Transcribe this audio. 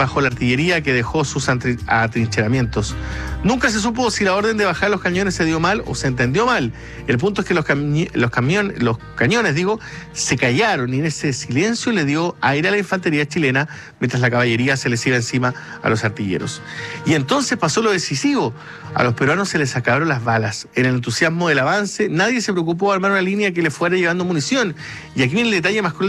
bajo la artillería que dejó sus atrincheramientos. Nunca se supo si la orden de bajar los cañones se dio mal o se entendió mal. El punto es que los cañones, se callaron, y en ese silencio le dio aire a la infantería chilena mientras la caballería se les iba encima a los artilleros. Y entonces pasó lo decisivo. A los peruanos se les acabaron las balas. En el entusiasmo del avance, nadie se preocupó de armar una línea que le fuera llevando munición. Y aquí viene el detalle más cruel